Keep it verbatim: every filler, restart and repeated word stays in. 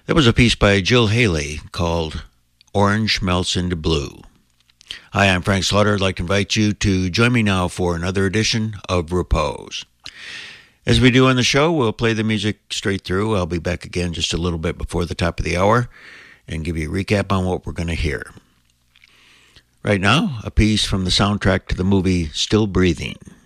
That was a piece by Jill Haley called Orange Melts into Blue. Hi, I'm Frank Slaughter. I'd like to invite you to join me now for another edition of Repose. As we do on the show, we'll play the music straight through. I'll be back again just a little bit before the top of the hour and give you a recap on what we're going to hear. Right now, a piece from the soundtrack to the movie Still Breathing.